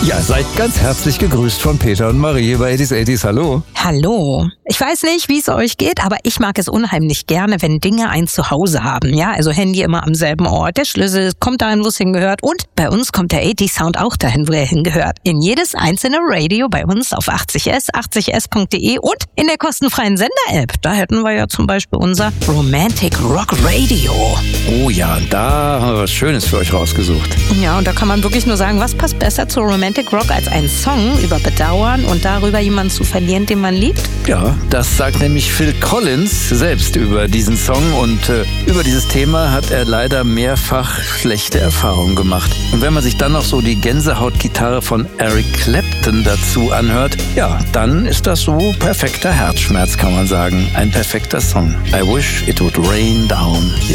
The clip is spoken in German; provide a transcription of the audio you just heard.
Ja, seid ganz herzlich gegrüßt von Peter und Marie bei 80s. Hallo. Hallo. Ich weiß nicht, wie es euch geht, aber ich mag es unheimlich gerne, wenn Dinge ein Zuhause haben. Ja, also Handy immer am selben Ort, der Schlüssel kommt dahin, wo es hingehört. Und bei uns kommt der 80s Sound auch dahin, wo er hingehört. In jedes einzelne Radio bei uns auf 80s, 80s.de und in der kostenfreien Sender-App. Da hätten wir ja zum Beispiel unser Romantic Rock Radio. Oh ja, da haben wir was Schönes für euch rausgesucht. Ja, und da kann man wirklich nur sagen, was passt besser zu Romantic Rock als ein Song über Bedauern und darüber jemanden zu verlieren, den man liebt? Ja, das sagt nämlich Phil Collins selbst über diesen Song und über dieses Thema hat er leider mehrfach schlechte Erfahrungen gemacht. Und wenn man sich dann noch so die Gänsehautgitarre von Eric Clapton dazu anhört, ja, dann ist das so perfekter Herzschmerz, kann man sagen. Ein perfekter Song. I wish it would rain down.